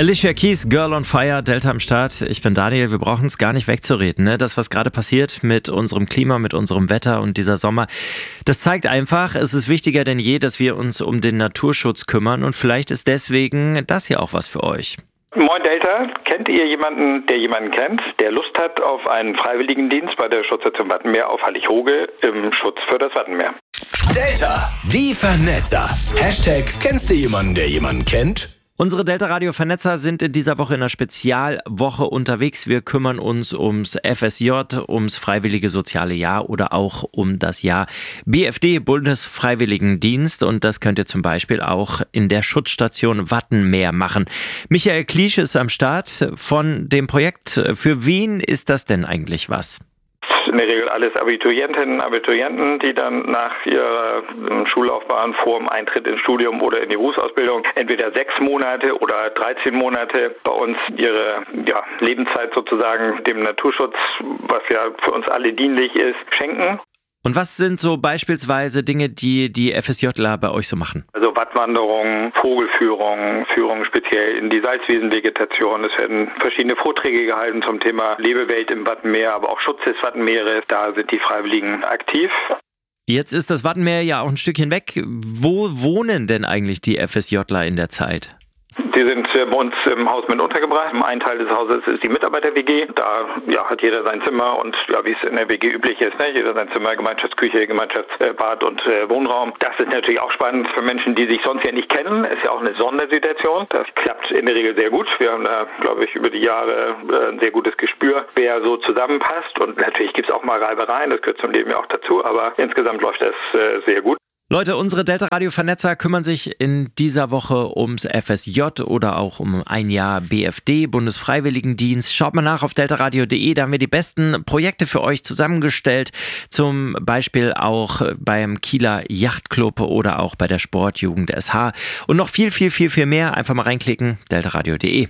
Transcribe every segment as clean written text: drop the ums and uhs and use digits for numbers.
Alicia Keys, Girl on Fire, Delta am Start. Ich bin Daniel, wir brauchen es gar nicht wegzureden. Ne? Das, was gerade passiert mit unserem Klima, mit unserem Wetter und dieser Sommer, das zeigt einfach, es ist wichtiger denn je, dass wir uns um den Naturschutz kümmern. Und vielleicht ist deswegen das hier auch was für euch. Moin Delta, kennt ihr jemanden, der jemanden kennt, der Lust hat auf einen Freiwilligendienst bei der Schutzstation Wattenmeer auf Hallig-Hoge im Schutz für das Wattenmeer? Delta, die Vernetzer. Hashtag, kennst du jemanden, der jemanden kennt? Unsere Delta-Radio-Vernetzer sind in dieser Woche in einer Spezialwoche unterwegs. Wir kümmern uns ums FSJ, ums Freiwillige Soziale Jahr oder auch um das Jahr BFD, Bundesfreiwilligendienst. Und das könnt ihr zum Beispiel auch in der Schutzstation Wattenmeer machen. Michael Kliesch ist am Start von dem Projekt. Für wen ist das denn eigentlich was? In der Regel alles Abiturientinnen und Abiturienten, die dann nach ihrer Schullaufbahn vor dem Eintritt ins Studium oder in die Berufsausbildung entweder 6 Monate oder 13 Monate bei uns ihre Lebenszeit sozusagen dem Naturschutz, was ja für uns alle dienlich ist, schenken. Und was sind so beispielsweise Dinge, die die FSJler bei euch so machen? Also Wattwanderungen, Vogelführungen, Führungen speziell in die Salzwiesenvegetation. Es werden verschiedene Vorträge gehalten zum Thema Lebewelt im Wattenmeer, aber auch Schutz des Wattenmeeres. Da sind die Freiwilligen aktiv. Jetzt ist das Wattenmeer ja auch ein Stückchen weg. Wo wohnen denn eigentlich die FSJler in der Zeit? Die sind bei uns im Haus mit untergebracht. Ein Teil des Hauses ist die Mitarbeiter-WG. Da hat jeder sein Zimmer und wie es in der WG üblich ist, ne? Jeder sein Zimmer, Gemeinschaftsküche, Gemeinschaftsbad und Wohnraum. Das ist natürlich auch spannend für Menschen, die sich sonst ja nicht kennen. Ist ja auch eine Sondersituation. Das klappt in der Regel sehr gut. Wir haben da, glaube ich, über die Jahre ein sehr gutes Gespür, wer so zusammenpasst. Und natürlich gibt es auch mal Reibereien, das gehört zum Leben ja auch dazu. Aber insgesamt läuft das sehr gut. Leute, unsere Delta-Radio-Vernetzer kümmern sich in dieser Woche ums FSJ oder auch um ein Jahr BFD, Bundesfreiwilligendienst. Schaut mal nach auf deltaradio.de, da haben wir die besten Projekte für euch zusammengestellt. Zum Beispiel auch beim Kieler Yachtclub oder auch bei der Sportjugend SH. Und noch viel, viel, viel, viel mehr. Einfach mal reinklicken, deltaradio.de.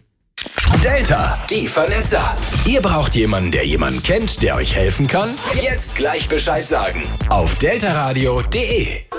Delta, die Vernetzer. Ihr braucht jemanden, der jemanden kennt, der euch helfen kann? Jetzt gleich Bescheid sagen. Auf deltaradio.de.